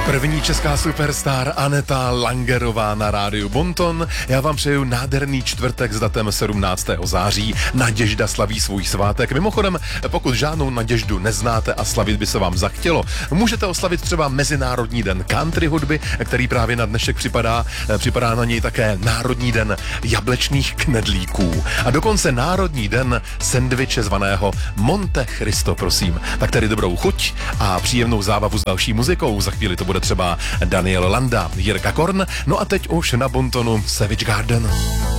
První česká superstar Aneta Langerová na rádiu Bonton. Já vám přeju nádherný čtvrtek s datem 17. září. Naděžda slaví svůj svátek. Mimochodem, pokud žádnou Naděždu neznáte a slavit by se vám zachtělo, můžete oslavit třeba Mezinárodní den country hudby, který právě na dnešek připadá. Připadá na něj také Národní den jablečných knedlíků. A dokonce Národní den sendviče zvaného Monte Cristo, prosím. Tak tedy dobrou chuť a příjemnou zábavu s další muzikou. Za chvíli to bude třeba Daniel Landa, Jirka Korn, no a teď už na Bontonu Savage Garden.